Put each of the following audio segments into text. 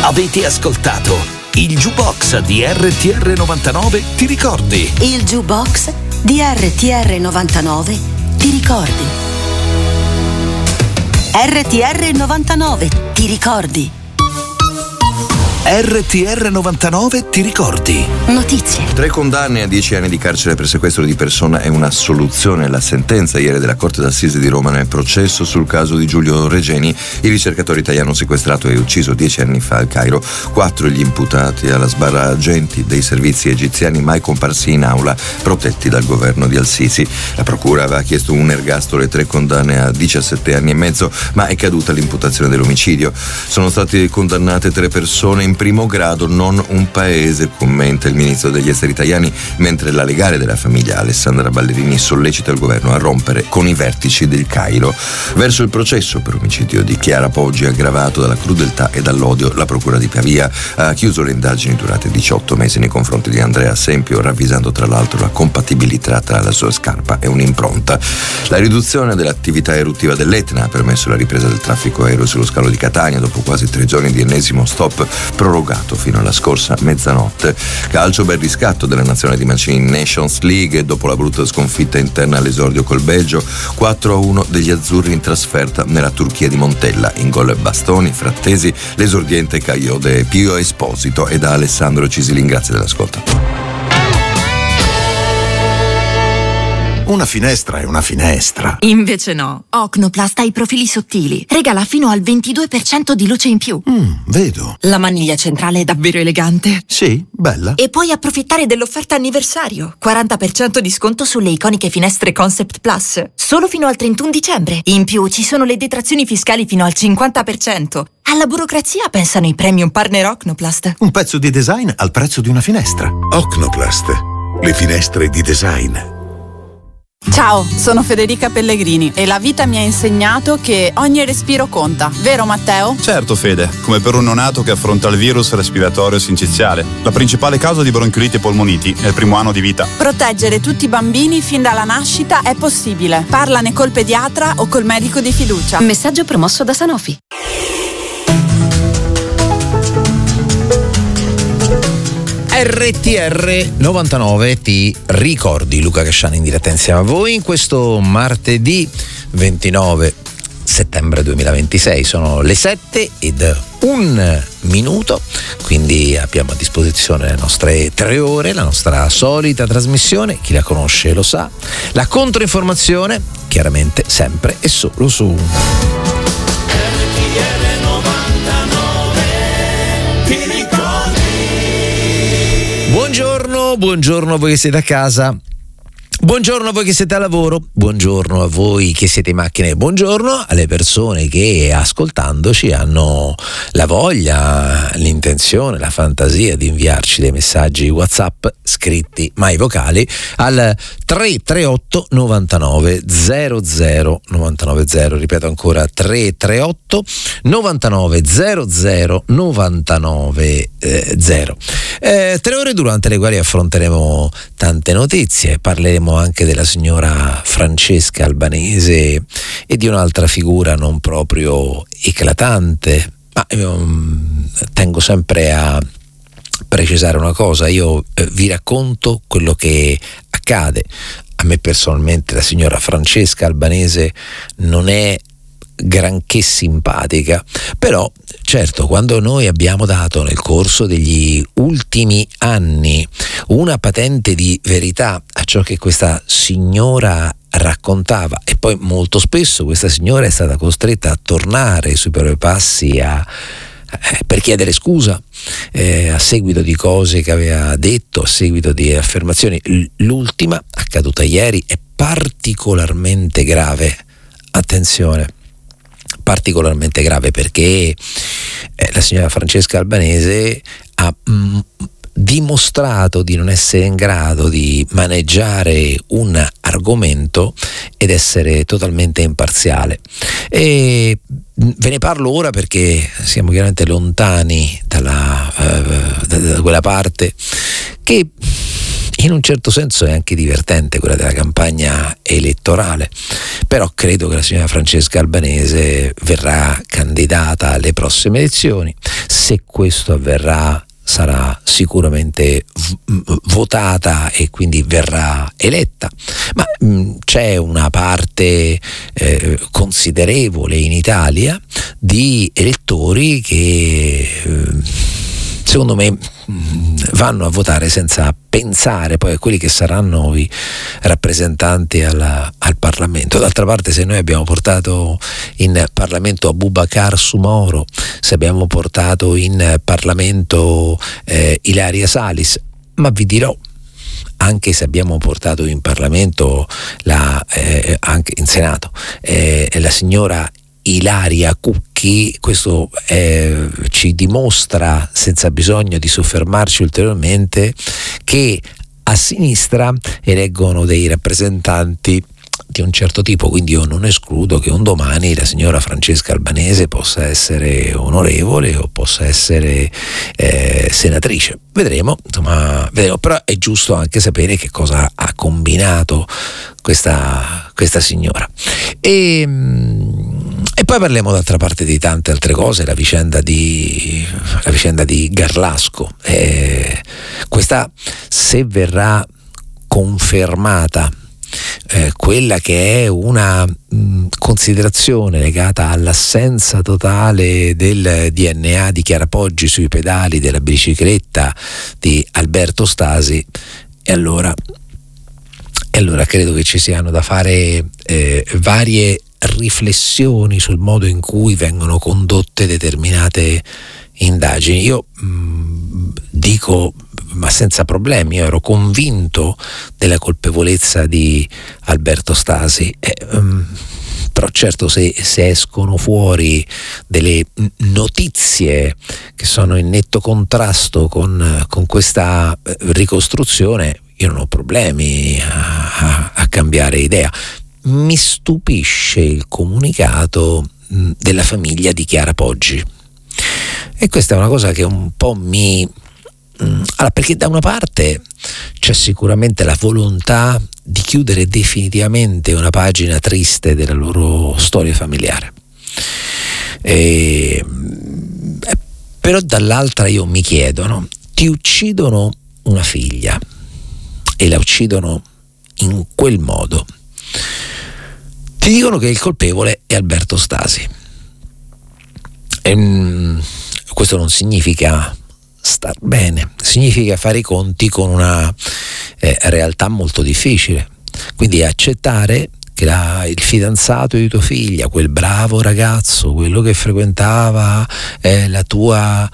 Avete ascoltato il Jukebox di RTR 99, ti ricordi? Il Jukebox di RTR 99, ti ricordi? RTR 99, ti ricordi? RTR 99, ti ricordi? Notizie. 3 condanne a 10 anni di carcere per sequestro di persona è una assoluzione. La sentenza ieri della Corte d'Assise di Roma nel processo sul caso di Giulio Regeni, il ricercatore italiano sequestrato e ucciso 10 anni fa al Cairo. 4 gli imputati alla sbarra, agenti dei servizi egiziani mai comparsi in aula, protetti dal governo di Al-Sisi. La procura aveva chiesto un ergastolo e 3 condanne a 17 anni e mezzo, ma è caduta l'imputazione dell'omicidio. Sono state condannate 3 persone in primo grado, non un paese, commenta il ministro degli esteri italiani, mentre la legale della famiglia Alessandra Ballerini sollecita il governo a rompere con i vertici del Cairo. Verso il processo per omicidio di Chiara Poggi aggravato dalla crudeltà e dall'odio, la procura di Pavia ha chiuso le indagini durate 18 mesi nei confronti di Andrea Sempio, ravvisando tra l'altro la compatibilità tra la sua scarpa e un'impronta. La riduzione dell'attività eruttiva dell'Etna ha permesso la ripresa del traffico aereo sullo scalo di Catania dopo quasi 3 giorni di ennesimo stop prorogato fino alla scorsa mezzanotte. Calcio, bel riscatto della nazionale di Mancini in Nations League dopo la brutta sconfitta interna all'esordio col Belgio. 4-1 degli azzurri in trasferta nella Turchia di Montella. In gol Bastoni, Frattesi, l'esordiente Caiode, Pio Esposito e da Alessandro Cisilin. Grazie dell'ascolto. Una finestra è una finestra. Invece no. Ocnoplast ha i profili sottili. Regala fino al 22% di luce in più. Vedo. La maniglia centrale è davvero elegante. Sì, bella. E puoi approfittare dell'offerta anniversario. 40% di sconto sulle iconiche finestre Concept Plus. Solo fino al 31 dicembre. In più ci sono le detrazioni fiscali fino al 50%. Alla burocrazia pensano i premium partner Ocnoplast. Un pezzo di design al prezzo di una finestra. Ocnoplast. Le finestre di design. Ciao, sono Federica Pellegrini e la vita mi ha insegnato che ogni respiro conta, vero Matteo? Certo Fede, come per un neonato che affronta il virus respiratorio sinciziale. La principale causa di bronchiolite e polmoniti è il primo anno di vita. Proteggere tutti i bambini fin dalla nascita è possibile. Parlane col pediatra o col medico di fiducia. Messaggio promosso da Sanofi. RTR 99, ti ricordi? Luca Casciani in diretta insieme a voi in questo martedì 29 settembre 2026. Sono le 7:01, quindi abbiamo a disposizione le nostre 3 ore, la nostra solita trasmissione, chi la conosce lo sa, la controinformazione chiaramente sempre e solo su Buongiorno a voi che siete a casa, buongiorno a voi che siete a lavoro, buongiorno a voi che siete in macchina, buongiorno alle persone che ascoltandoci hanno la voglia, l'intenzione, la fantasia di inviarci dei messaggi WhatsApp scritti mai vocali al 338 99 00 990, ripeto ancora 338 99 00 990. 3 ore durante le quali affronteremo tante notizie, parleremo anche della signora Francesca Albanese e di un'altra figura non proprio eclatante, ma tengo sempre a precisare una cosa: io vi racconto quello che accade. A me personalmente la signora Francesca Albanese non è granché simpatica, però certo, quando noi abbiamo dato nel corso degli ultimi anni una patente di verità a ciò che questa signora raccontava, e poi molto spesso questa signora è stata costretta a tornare sui propri passi per chiedere scusa a seguito di cose che aveva detto, a seguito di affermazioni. L'ultima, accaduta ieri, è particolarmente grave. Attenzione, particolarmente grave, perché la signora Francesca Albanese ha dimostrato di non essere in grado di maneggiare un argomento ed essere totalmente imparziale. E ve ne parlo ora perché siamo chiaramente lontani da quella parte che in un certo senso è anche divertente, quella della campagna elettorale, però credo che la signora Francesca Albanese verrà candidata alle prossime elezioni. se questo avverrà sarà sicuramente votata e quindi verrà eletta, ma c'è una parte considerevole in Italia di elettori che secondo me vanno a votare senza pensare poi a quelli che saranno i rappresentanti al Parlamento. D'altra parte, se noi abbiamo portato in Parlamento Abubakar Soumahoro, se abbiamo portato in Parlamento Ilaria Salis, ma vi dirò, anche se abbiamo portato in Parlamento anche in Senato la signora Ilaria Cucchi, questo ci dimostra, senza bisogno di soffermarci ulteriormente, che a sinistra eleggono dei rappresentanti di un certo tipo, quindi io non escludo che un domani la signora Francesca Albanese possa essere onorevole o possa essere senatrice. Vedremo, insomma, però è giusto anche sapere che cosa ha combinato questa signora. E poi parliamo d'altra parte di tante altre cose, la vicenda di Garlasco. Questa, se verrà confermata, quella che è una considerazione legata all'assenza totale del DNA di Chiara Poggi sui pedali della bicicletta di Alberto Stasi, e allora credo che ci siano da fare varie riflessioni sul modo in cui vengono condotte determinate indagini. Io dico, ma senza problemi, io ero convinto della colpevolezza di Alberto Stasi, però certo se escono fuori delle notizie che sono in netto contrasto con questa ricostruzione, io non ho problemi a cambiare idea. Mi stupisce il comunicato della famiglia di Chiara Poggi, e questa è una cosa che un po' perché da una parte c'è sicuramente la volontà di chiudere definitivamente una pagina triste della loro storia familiare, però dall'altra io mi chiedo, no? Ti uccidono una figlia e la uccidono in quel modo, ti dicono che il colpevole è Alberto Stasi. Questo non significa star bene, significa fare i conti con una realtà molto difficile, quindi accettare che il fidanzato di tua figlia, quel bravo ragazzo, quello che frequentava la tua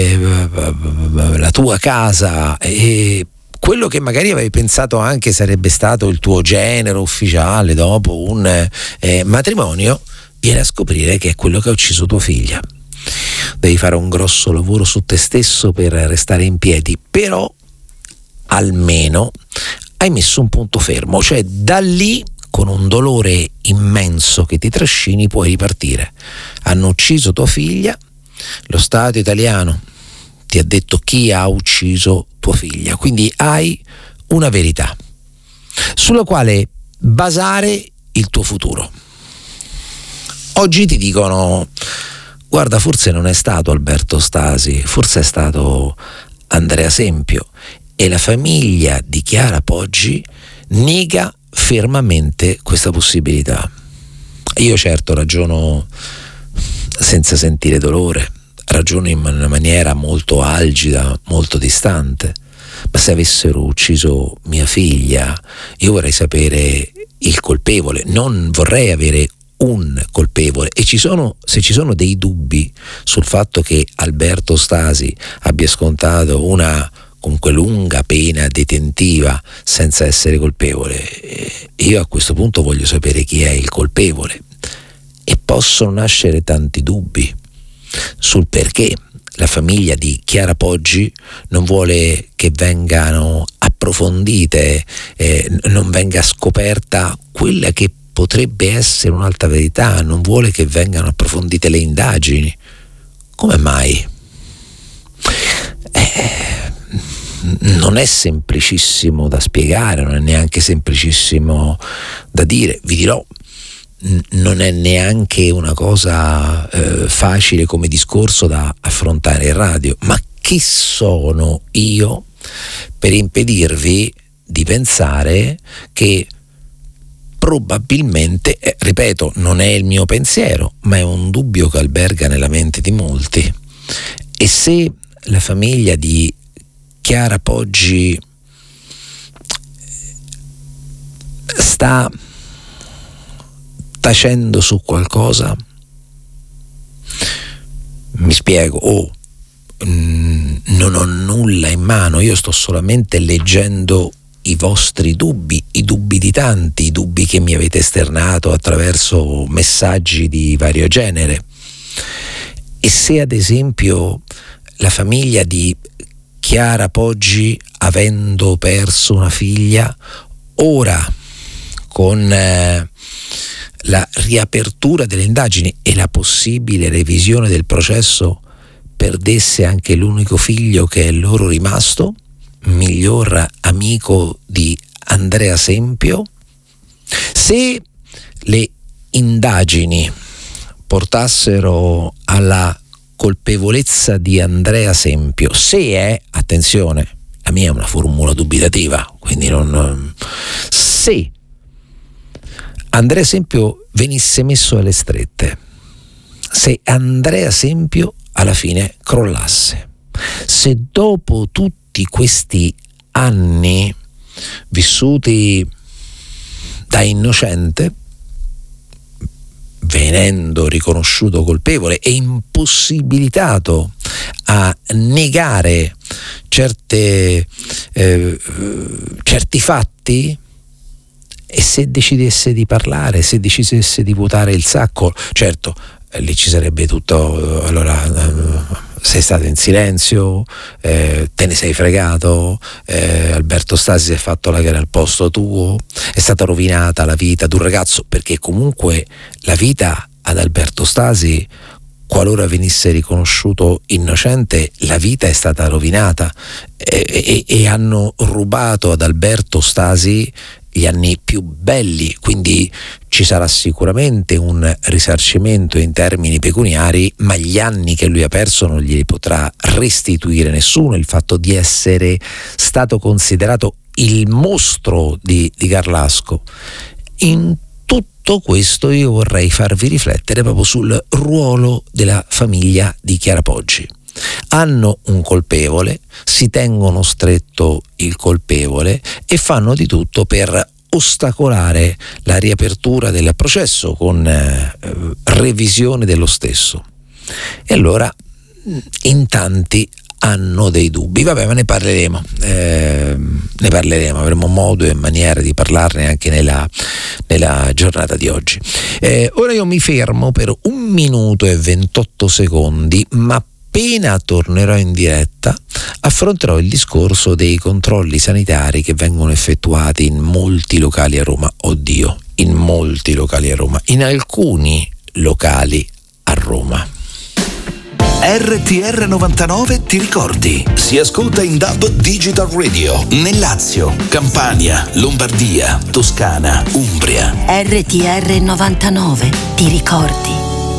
casa, e quello che magari avevi pensato anche sarebbe stato il tuo genero ufficiale dopo un matrimonio, viene a scoprire che è quello che ha ucciso tua figlia. Devi fare un grosso lavoro su te stesso per restare in piedi, però almeno hai messo un punto fermo, cioè da lì, con un dolore immenso che ti trascini, puoi ripartire. Hanno ucciso tua figlia, lo Stato italiano ti ha detto chi ha ucciso tua figlia, quindi hai una verità sulla quale basare il tuo futuro. Oggi ti dicono: guarda, forse non è stato Alberto Stasi, forse è stato Andrea Sempio, e la famiglia di Chiara Poggi nega fermamente questa possibilità. Io certo ragiono senza sentire dolore, ragiono in una maniera molto algida, molto distante, ma se avessero ucciso mia figlia io vorrei sapere il colpevole, non vorrei avere un colpevole. E se ci sono dei dubbi sul fatto che Alberto Stasi abbia scontato una comunque lunga pena detentiva senza essere colpevole, io a questo punto voglio sapere chi è il colpevole. E possono nascere tanti dubbi sul perché la famiglia di Chiara Poggi non vuole che vengano approfondite, non venga scoperta quella che potrebbe essere un'altra verità, non vuole che vengano approfondite le indagini. Come mai? Non è semplicissimo da spiegare, non è neanche semplicissimo da dire. Vi dirò, non è neanche una cosa facile come discorso da affrontare in radio, ma chi sono io per impedirvi di pensare che probabilmente, ripeto, non è il mio pensiero, ma è un dubbio che alberga nella mente di molti. E se la famiglia di Chiara Poggi sta tacendo su qualcosa, mi spiego, non ho nulla in mano, io sto solamente leggendo i vostri dubbi, i dubbi di tanti, i dubbi che mi avete esternato attraverso messaggi di vario genere. E se ad esempio la famiglia di Chiara Poggi, avendo perso una figlia, ora con la riapertura delle indagini e la possibile revisione del processo perdesse anche l'unico figlio che è loro rimasto, miglior amico di Andrea Sempio? Se le indagini portassero alla colpevolezza di Andrea Sempio, se è, attenzione, la mia è una formula dubitativa, quindi se Andrea Sempio venisse messo alle strette, se Andrea Sempio alla fine crollasse, se dopo tutti questi anni vissuti da innocente, venendo riconosciuto colpevole e impossibilitato a negare certi fatti, e se decidesse di parlare, se decidesse di votare il sacco, certo, lì ci sarebbe tutto, allora sei stato in silenzio, te ne sei fregato, Alberto Stasi si è fatto la gara al posto tuo, è stata rovinata la vita di un ragazzo, perché comunque la vita ad Alberto Stasi, qualora venisse riconosciuto innocente, la vita è stata rovinata, e hanno rubato ad Alberto Stasi gli anni più belli, quindi ci sarà sicuramente un risarcimento in termini pecuniari, ma gli anni che lui ha perso non glieli potrà restituire nessuno. Il fatto di essere stato considerato il mostro di Carlasco, in tutto questo io vorrei farvi riflettere proprio sul ruolo della famiglia di Chiara Poggi. Hanno un colpevole, si tengono stretto il colpevole e fanno di tutto per ostacolare la riapertura del processo con revisione dello stesso. E allora in tanti hanno dei dubbi. Vabbè, ma ne parleremo, avremo modo e maniera di parlarne anche nella giornata di oggi. Ora io mi fermo per 1 minuto e 28 secondi, ma appena tornerò in diretta affronterò il discorso dei controlli sanitari che vengono effettuati in molti locali a Roma. Oddio, in molti locali a Roma, in alcuni locali a Roma. RTR 99 ti ricordi? Si ascolta in DAB Digital Radio nel Lazio, Campania, Lombardia, Toscana, Umbria. RTR 99 ti ricordi?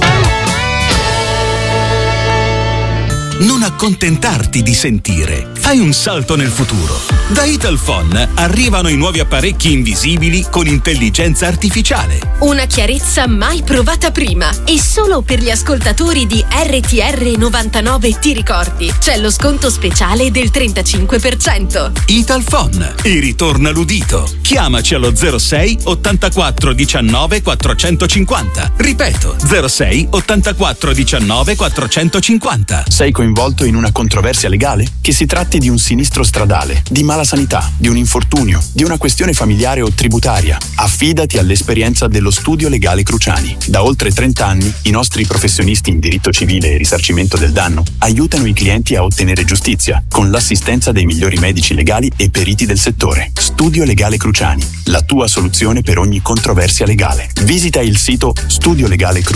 Non accontentarti di sentire, fai un salto nel futuro. Da Italphone arrivano i nuovi apparecchi invisibili con intelligenza artificiale. Una chiarezza mai provata prima, e solo per gli ascoltatori di RTR 99 ti ricordi. C'è lo sconto speciale del 35%. Italphone, e ritorna l'udito. Chiamaci allo 06 84 19 450. Ripeto, 06 84 19 450. Sei coinvolto in una controversia legale? Che si tratti di un sinistro stradale, di mala sanità, di un infortunio, di una questione familiare o tributaria, affidati all'esperienza dello Studio Legale Cruciani. Da oltre 30 anni i nostri professionisti in diritto civile e risarcimento del danno aiutano i clienti a ottenere giustizia con l'assistenza dei migliori medici legali e periti del settore. Studio Legale Cruciani, la tua soluzione per ogni controversia legale. Visita il sito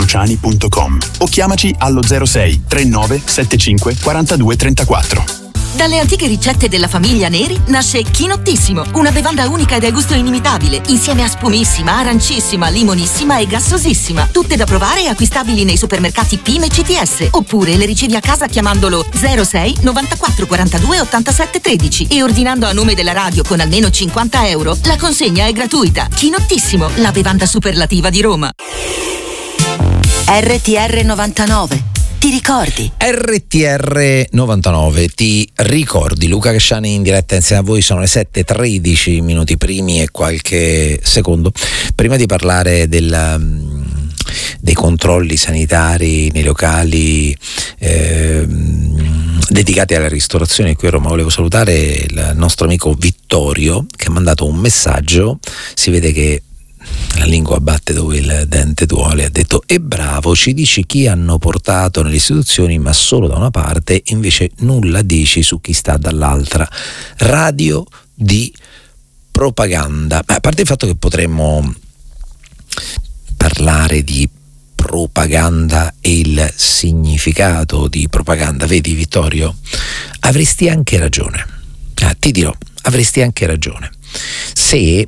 studiolegalecruciani.com o chiamaci allo 06 39 75 42 34. Dalle antiche ricette della famiglia Neri nasce Chinottissimo, una bevanda unica e dal gusto inimitabile, insieme a spumissima, arancissima, limonissima e gassosissima. Tutte da provare e acquistabili nei supermercati PIM e CTS. Oppure le ricevi a casa chiamandolo 06 94 42 87 13 e ordinando a nome della radio con almeno €50. La consegna è gratuita. Chinottissimo, la bevanda superlativa di Roma. RTR 99. Ti ricordi? RTR 99, ti ricordi? Luca Casciani in diretta insieme a voi, sono le 7:13 minuti primi e qualche secondo. Prima di parlare dei controlli sanitari nei locali dedicati alla ristorazione qui a Roma, volevo salutare il nostro amico Vittorio che ha mandato un messaggio. Si vede che la lingua batte dove il dente duole. Ha detto: e bravo, ci dici chi hanno portato nelle istituzioni ma solo da una parte, invece nulla dici su chi sta dall'altra. Radio di propaganda. Ma a parte il fatto che potremmo parlare di propaganda e il significato di propaganda, vedi Vittorio, avresti anche ragione. Ti dirò, avresti anche ragione. Se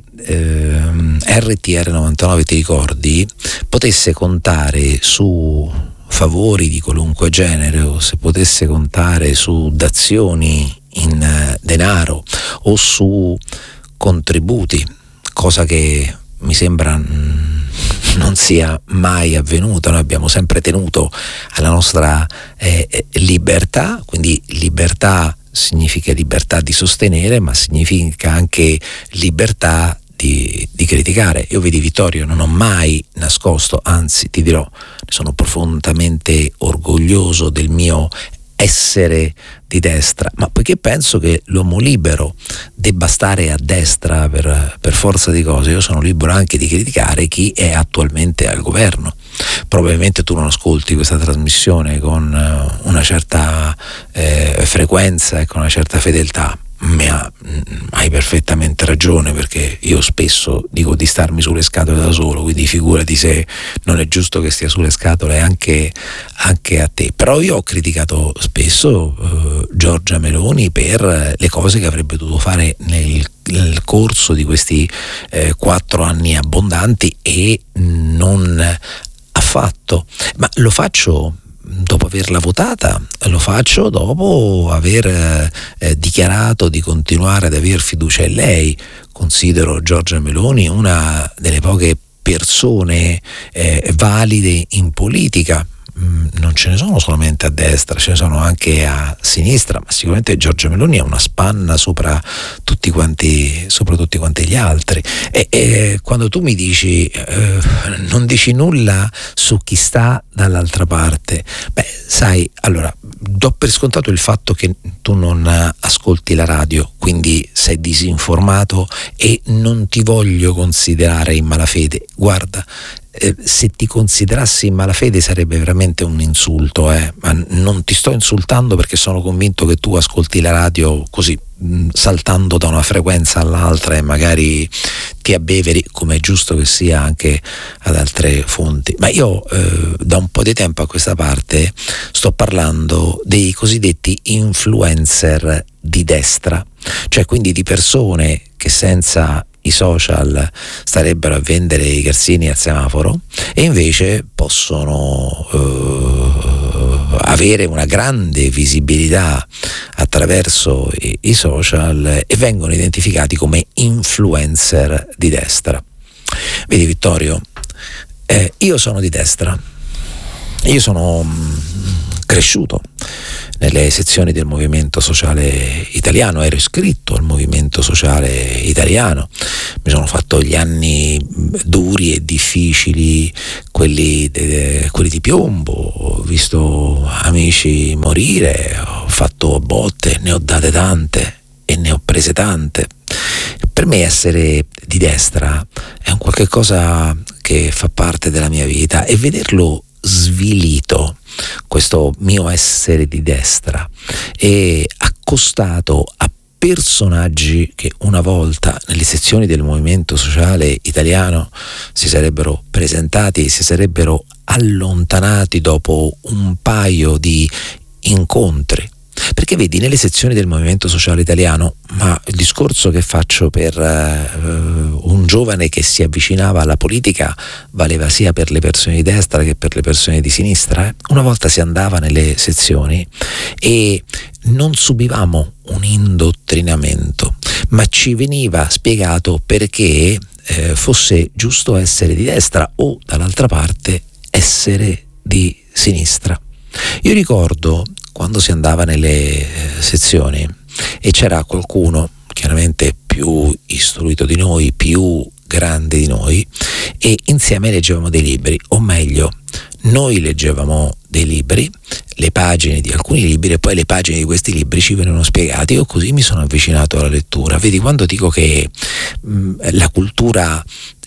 RTR 99, ti ricordi, potesse contare su favori di qualunque genere, o se potesse contare su dazioni in denaro o su contributi, cosa che mi sembra non sia mai avvenuta. Noi abbiamo sempre tenuto alla nostra libertà, quindi libertà significa libertà di sostenere, ma significa anche libertà di criticare. Io, vedi Vittorio, non ho mai nascosto, anzi ti dirò, ne sono profondamente orgoglioso del mio essere di destra, ma poiché penso che l'uomo libero debba stare a destra per forza di cose, io sono libero anche di criticare chi è attualmente al governo. Probabilmente tu non ascolti questa trasmissione con una certa frequenza e con una certa fedeltà. Hai perfettamente ragione, perché io spesso dico di starmi sulle scatole da solo, quindi figurati se non è giusto che stia sulle scatole anche a te. Però io ho criticato spesso Giorgia Meloni per le cose che avrebbe dovuto fare nel corso di questi 4 anni abbondanti e non ha fatto. Ma lo faccio dopo averla votata, lo faccio dopo aver dichiarato di continuare ad aver fiducia in lei. Considero Giorgia Meloni una delle poche persone valide in politica. Non ce ne sono solamente a destra, ce ne sono anche a sinistra, ma sicuramente Giorgia Meloni è una spanna sopra tutti quanti gli altri. E quando tu mi dici non dici nulla su chi sta dall'altra parte, sai, allora do per scontato il fatto che tu non ascolti la radio, quindi sei disinformato e non ti voglio considerare in malafede. Guarda, se ti considerassi in malafede sarebbe veramente un insulto, ma non ti sto insultando, perché sono convinto che tu ascolti la radio così, saltando da una frequenza all'altra, e magari ti abbeveri, come è giusto che sia, anche ad altre fonti. Ma io da un po' di tempo a questa parte sto parlando dei cosiddetti influencer di destra, cioè quindi di persone che senza i social starebbero a vendere i garzini al semaforo e invece possono avere una grande visibilità attraverso i social e vengono identificati come influencer di destra. Vedi Vittorio, io sono di destra, io sono cresciuto nelle sezioni del Movimento Sociale Italiano, ero iscritto al Movimento Sociale Italiano, mi sono fatto gli anni duri e difficili, quelli di piombo, ho visto amici morire, ho fatto botte, ne ho date tante e ne ho prese tante. Per me essere di destra è un qualche cosa che fa parte della mia vita, e vederlo svilito, questo mio essere di destra, è accostato a personaggi che una volta nelle sezioni del Movimento Sociale Italiano si sarebbero presentati e si sarebbero allontanati dopo un paio di incontri. Perché vedi, nelle sezioni del Movimento Sociale Italiano, ma il discorso che faccio per un giovane che si avvicinava alla politica valeva sia per le persone di destra che per le persone di sinistra. Una volta si andava nelle sezioni e non subivamo un indottrinamento, ma ci veniva spiegato perché fosse giusto essere di destra o, dall'altra parte, essere di sinistra. Io ricordo quando si andava nelle sezioni e c'era qualcuno chiaramente più istruito di noi, più grande di noi, e insieme leggevamo dei libri, o meglio, noi leggevamo dei libri, le pagine di alcuni libri, e poi le pagine di questi libri ci venivano spiegati. Io così mi sono avvicinato alla lettura. Vedi, quando dico che la cultura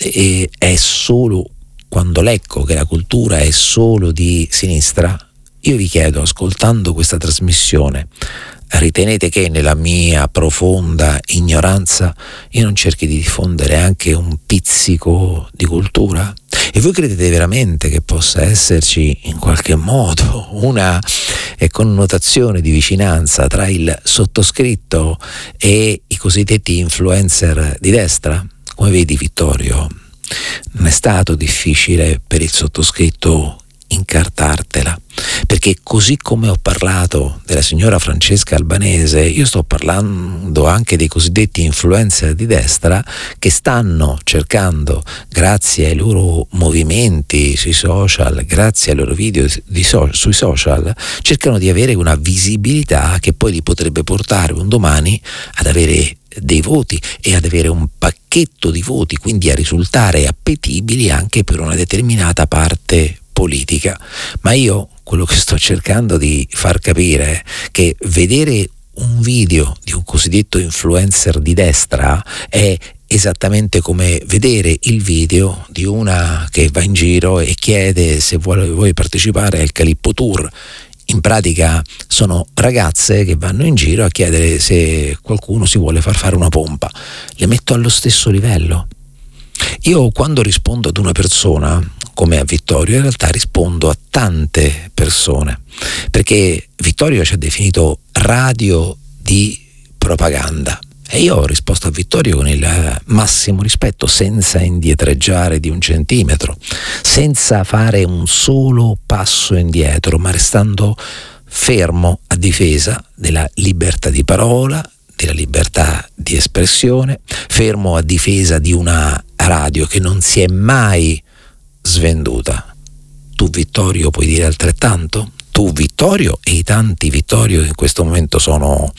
è solo, quando leggo che la cultura è solo di sinistra, io vi chiedo, ascoltando questa trasmissione, ritenete che nella mia profonda ignoranza io non cerchi di diffondere anche un pizzico di cultura? E voi credete veramente che possa esserci in qualche modo una connotazione di vicinanza tra il sottoscritto e i cosiddetti influencer di destra? Come vedi, Vittorio, non è stato difficile per il sottoscritto incartartela, perché così come ho parlato della signora Francesca Albanese, io sto parlando anche dei cosiddetti influencer di destra che stanno cercando, grazie ai loro movimenti sui social, grazie ai loro video sui social, cercano di avere una visibilità che poi li potrebbe portare un domani ad avere dei voti e ad avere un pacchetto di voti, quindi a risultare appetibili anche per una determinata parte politica. Ma io quello che sto cercando di far capire è che vedere un video di un cosiddetto influencer di destra è esattamente come vedere il video di una che va in giro e chiede se vuoi partecipare al Calippo Tour. In pratica sono ragazze che vanno in giro a chiedere se qualcuno si vuole far fare una pompa. Le metto allo stesso livello. Io quando rispondo ad una persona come a Vittorio, in realtà rispondo a tante persone, perché Vittorio ci ha definito radio di propaganda e io ho risposto a Vittorio con il massimo rispetto, senza indietreggiare di un centimetro, senza fare un solo passo indietro, ma restando fermo a difesa della libertà di parola, della libertà di espressione, fermo a difesa di una radio che non si è mai svenduta. Tu, Vittorio, puoi dire altrettanto? Tu, Vittorio, e i tanti Vittorio che in questo momento sono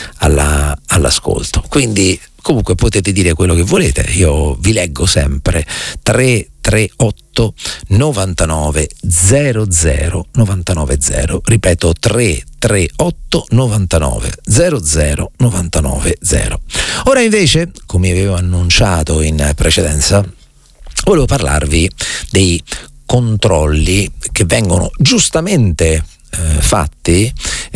all'ascolto. Quindi comunque potete dire quello che volete, io vi leggo sempre. 338 99 00 99 0, ripeto 338 99 00 99 0. Ora invece, come avevo annunciato in precedenza, volevo parlarvi dei controlli che vengono giustamente fatti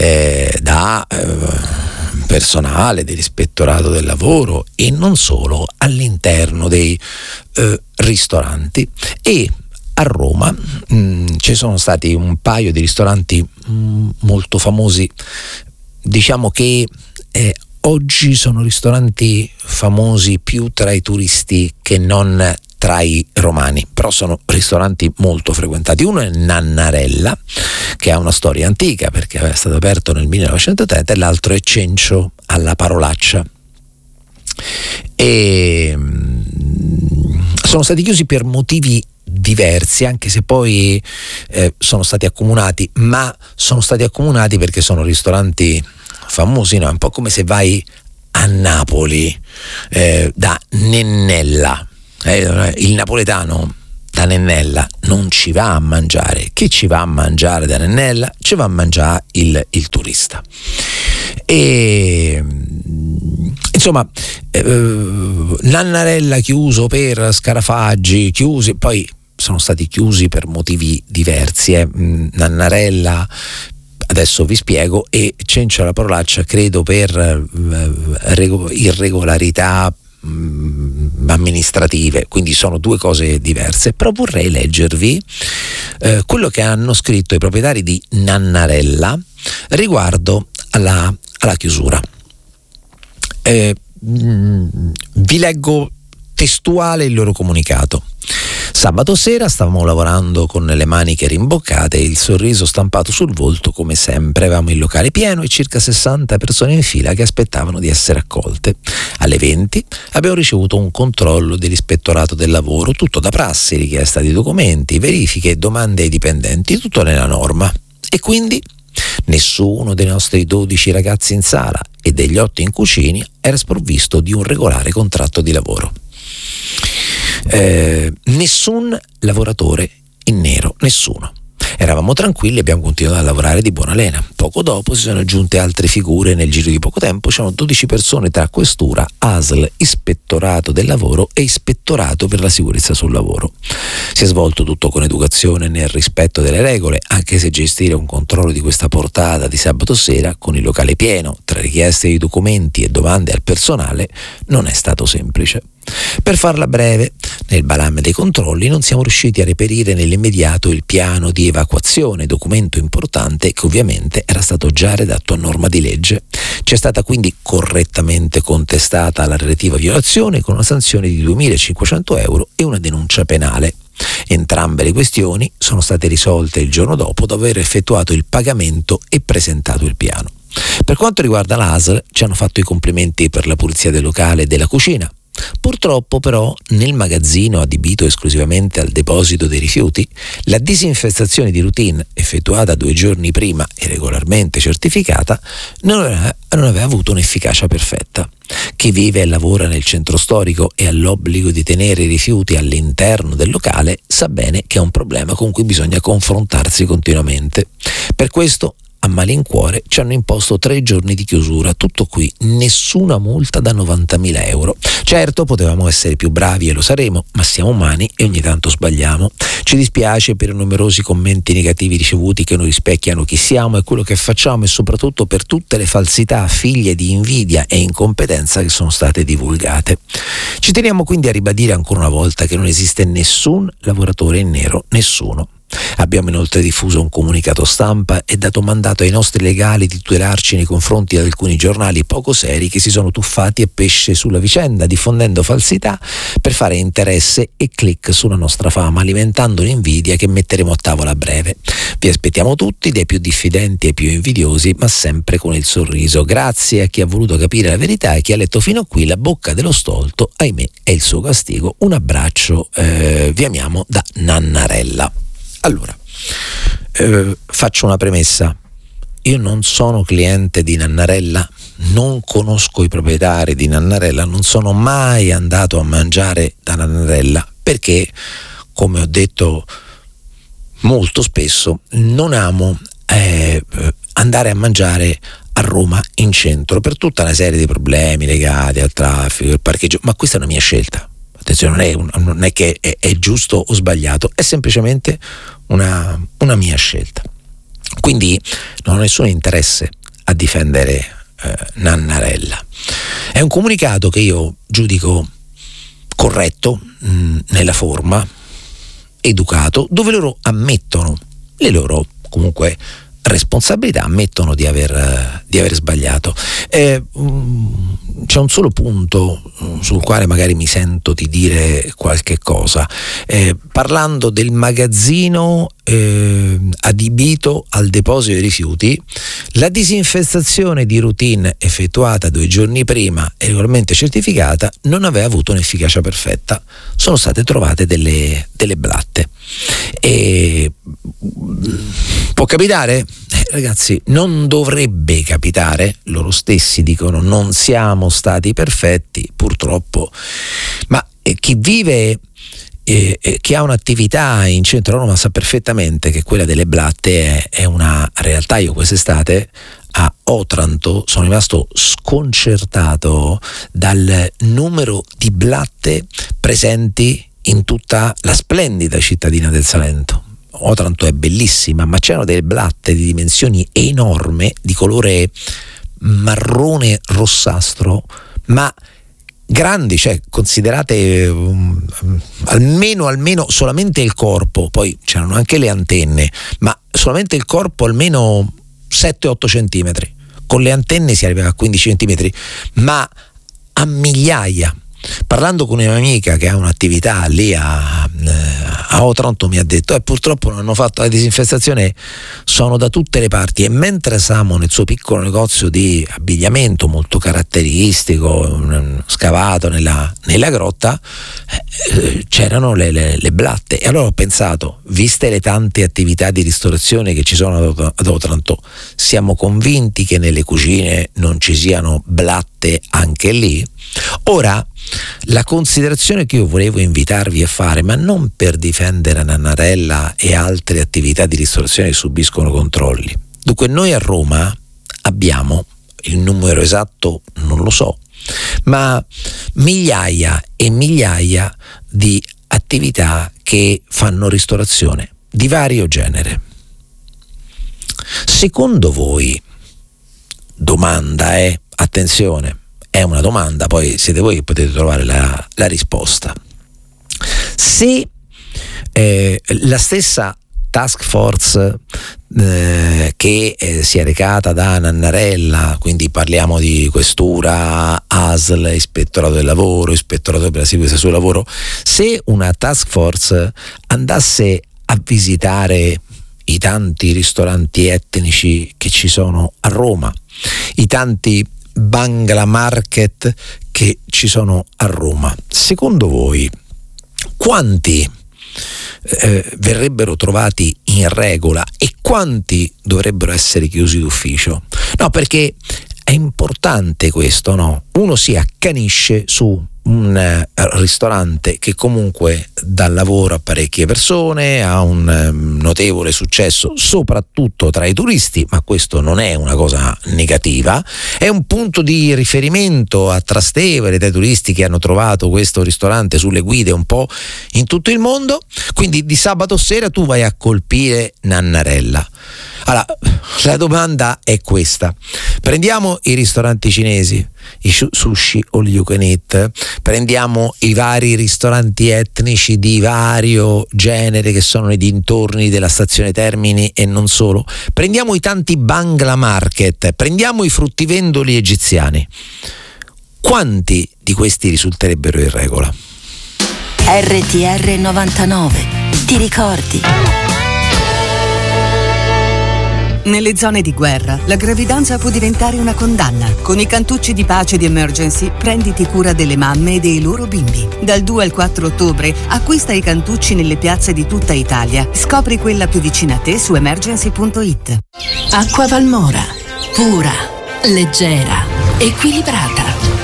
da personale dell'Ispettorato del Lavoro e non solo, all'interno dei ristoranti. E a Roma ci sono stati un paio di ristoranti molto famosi, diciamo che oggi sono ristoranti famosi più tra i turisti che non tra i romani, però sono ristoranti molto frequentati. Uno è Nannarella, che ha una storia antica perché è stato aperto nel 1930, e l'altro è Cencio alla Parolaccia. E sono stati chiusi per motivi diversi, anche se poi sono stati accomunati, ma sono stati accomunati perché sono ristoranti famosi, no? È un po' come se vai a Napoli da Nennella. Il napoletano da Nennella non ci va a mangiare. Chi ci va a mangiare da Nennella? Ci va a mangiare il turista. E insomma, Nannarella chiuso per scarafaggi, chiusi, poi sono stati chiusi per motivi diversi. Nannarella, adesso vi spiego, e Cencio alla Parolaccia credo per irregolarità amministrative, quindi sono due cose diverse. Però vorrei leggervi quello che hanno scritto i proprietari di Nannarella riguardo alla chiusura. Vi leggo testuale il loro comunicato. Sabato sera stavamo lavorando con le maniche rimboccate e il sorriso stampato sul volto come sempre. Avevamo il locale pieno e circa 60 persone in fila che aspettavano di essere accolte. Alle 20 abbiamo ricevuto un controllo dell'ispettorato del lavoro, tutto da prassi, richiesta di documenti, verifiche, domande ai dipendenti, tutto nella norma. E quindi nessuno dei nostri 12 ragazzi in sala e degli 8 in cucina era sprovvisto di un regolare contratto di lavoro. Nessun lavoratore in nero, nessuno. Eravamo tranquilli e abbiamo continuato a lavorare di buona lena. Poco dopo si sono aggiunte altre figure. Nel giro di poco tempo c'erano 12 persone tra questura, ASL, ispettorato del lavoro e ispettorato per la sicurezza sul lavoro. Si è svolto tutto con educazione nel rispetto delle regole, anche se gestire un controllo di questa portata di sabato sera con il locale pieno, tra richieste di documenti e domande al personale, non è stato semplice. Per farla breve, nel balame dei controlli non siamo riusciti a reperire nell'immediato il piano di evacuazione, documento importante che ovviamente era stato già redatto a norma di legge. Ci è stata quindi correttamente contestata la relativa violazione con una sanzione di 2.500 euro e una denuncia penale. Entrambe le questioni sono state risolte il giorno dopo aver effettuato il pagamento e presentato il piano. Per quanto riguarda l'ASL, ci hanno fatto i complimenti per la pulizia del locale e della cucina. Purtroppo però nel magazzino adibito esclusivamente al deposito dei rifiuti, la disinfestazione di routine effettuata 2 giorni prima e regolarmente certificata non aveva avuto un'efficacia perfetta. Chi vive e lavora nel centro storico e ha l'obbligo di tenere i rifiuti all'interno del locale sa bene che è un problema con cui bisogna confrontarsi continuamente. Per questo a malincuore ci hanno imposto 3 giorni di chiusura, tutto qui, nessuna multa da 90.000 euro. Certo, potevamo essere più bravi e lo saremo, ma siamo umani e ogni tanto sbagliamo. Ci dispiace per i numerosi commenti negativi ricevuti che non rispecchiano chi siamo e quello che facciamo e soprattutto per tutte le falsità figlie di invidia e incompetenza che sono state divulgate. Ci teniamo quindi a ribadire ancora una volta che non esiste nessun lavoratore in nero, nessuno. Abbiamo inoltre diffuso un comunicato stampa e dato mandato ai nostri legali di tutelarci nei confronti di alcuni giornali poco seri che si sono tuffati a pesce sulla vicenda, diffondendo falsità per fare interesse e click sulla nostra fama, alimentando l'invidia che metteremo a tavola a breve. Vi aspettiamo tutti, dai più diffidenti ai più invidiosi, ma sempre con il sorriso. Grazie a chi ha voluto capire la verità e chi ha letto fino a qui la bocca dello stolto, ahimè, è il suo castigo. Un abbraccio, vi amiamo da Nannarella. Allora, faccio una premessa. Io non sono cliente di Nannarella, non conosco i proprietari di Nannarella, non sono mai andato a mangiare da Nannarella perché, come ho detto molto spesso, non amo andare a mangiare a Roma in centro per tutta una serie di problemi legati al traffico, al parcheggio, ma questa è una mia scelta. Attenzione, non è che è giusto o sbagliato, è semplicemente una mia scelta. Quindi non ho nessun interesse a difendere Nannarella. È un comunicato che io giudico corretto nella forma, educato, dove loro ammettono le loro comunque responsabilità, ammettono di aver sbagliato. C'è un solo punto sul quale magari mi sento di dire qualche cosa, parlando del magazzino adibito al deposito dei rifiuti. La disinfestazione di routine effettuata 2 giorni prima e regolarmente certificata non aveva avuto un'efficacia perfetta, sono state trovate delle blatte. E può capitare? Ragazzi, non dovrebbe capitare, loro stessi dicono non siamo stati perfetti, purtroppo, ma chi vive chi ha un'attività in centro a Roma sa perfettamente che quella delle blatte è una realtà. Io quest'estate a Otranto sono rimasto sconcertato dal numero di blatte presenti in tutta la splendida cittadina del Salento. Otranto è bellissima, ma c'erano delle blatte di dimensioni enormi, di colore marrone rossastro, ma grandi, cioè considerate almeno solamente il corpo, poi c'erano anche le antenne, ma solamente il corpo almeno 7-8 centimetri, con le antenne si arriva a 15 centimetri, ma a migliaia. Parlando con un'amica che ha un'attività lì a Otranto, mi ha detto purtroppo non hanno fatto la disinfestazione, sono da tutte le parti. E mentre siamo nel suo piccolo negozio di abbigliamento molto caratteristico, scavato nella grotta, c'erano le blatte. E allora ho pensato, viste le tante attività di ristorazione che ci sono ad Otranto, siamo convinti che nelle cucine non ci siano blatte anche lì? Ora, la considerazione che io volevo invitarvi a fare, ma non per difendere Nannarella e altre attività di ristorazione che subiscono controlli. Dunque, noi a Roma abbiamo, il numero esatto non lo so, ma migliaia e migliaia di attività che fanno ristorazione di vario genere. Secondo voi, domanda attenzione, è una domanda, poi siete voi che potete trovare la risposta. Se la stessa task force che si è recata da Nannarella, quindi parliamo di questura, ASL, ispettorato del lavoro, ispettorato per la sicurezza sul lavoro, se una task force andasse a visitare i tanti ristoranti etnici che ci sono a Roma, i tanti Bangla Market che ci sono a Roma, secondo voi quanti verrebbero trovati in regola e quanti dovrebbero essere chiusi d'ufficio? No, perché è importante questo, no? Uno si accanisce su un ristorante che comunque dà lavoro a parecchie persone, ha un notevole successo soprattutto tra i turisti, ma questo non è una cosa negativa, è un punto di riferimento a Trastevere dai turisti che hanno trovato questo ristorante sulle guide un po' in tutto il mondo. Quindi di sabato sera tu vai a colpire Nannarella. Allora, la domanda è questa: prendiamo i ristoranti cinesi, i sushi all you can eat, prendiamo i vari ristoranti etnici di vario genere che sono nei dintorni della stazione Termini e non solo, prendiamo i tanti Bangla Market, prendiamo i fruttivendoli egiziani, quanti di questi risulterebbero in regola? RTR 99, ti ricordi? Nelle zone di guerra, la gravidanza può diventare una condanna. Con i cantucci di pace di Emergency, prenditi cura delle mamme e dei loro bimbi. Dal 2 al 4 ottobre, acquista i cantucci nelle piazze di tutta Italia. Scopri quella più vicina a te su emergency.it. Acqua Valmora. Pura, leggera, equilibrata.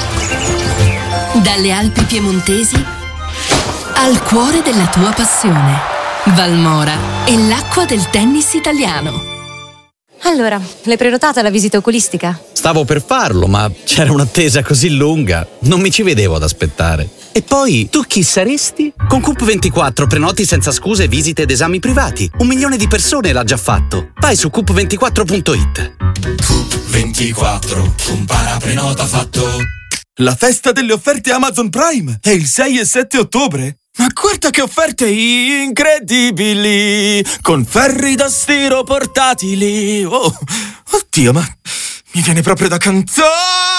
Dalle Alpi piemontesi al cuore della tua passione. Valmora è l'acqua del tennis italiano. Allora, l'hai prenotata la visita oculistica? Stavo per farlo, ma c'era un'attesa così lunga, non mi ci vedevo ad aspettare. E poi, tu chi saresti? Con Coop24 prenoti senza scuse visite ed esami privati. 1 milione di persone l'ha già fatto. Vai su coop24.it. Coop24, compara, prenota, fatto. La festa delle offerte Amazon Prime è il 6 e 7 ottobre. Ma guarda che offerte incredibili! Con ferri da stiro portatili! Oh, oddio, ma mi viene proprio da cantare!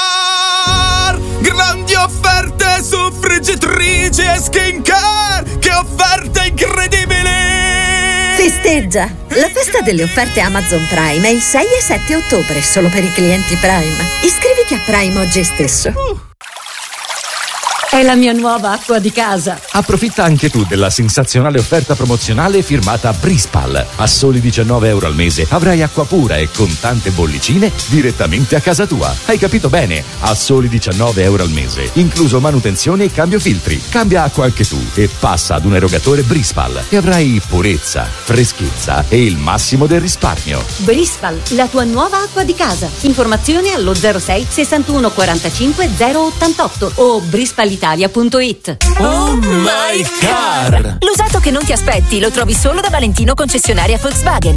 Grandi offerte su friggitrici e skincare! Che offerte incredibili! Festeggia! La festa delle offerte Amazon Prime è il 6 e 7 ottobre, solo per i clienti Prime. Iscriviti a Prime oggi stesso. È la mia nuova acqua di casa. Approfitta anche tu della sensazionale offerta promozionale firmata Brispal. A soli €19 al mese avrai acqua pura e con tante bollicine direttamente a casa tua. Hai capito bene? A soli €19 al mese, incluso manutenzione e cambio filtri. Cambia acqua anche tu e passa ad un erogatore Brispal e avrai purezza, freschezza e il massimo del risparmio. Brispal, la tua nuova acqua di casa. Informazioni allo 06 61 45 088 o brispalitalia.it. Oh my car! L'usato che non ti aspetti lo trovi solo da Valentino concessionaria Volkswagen.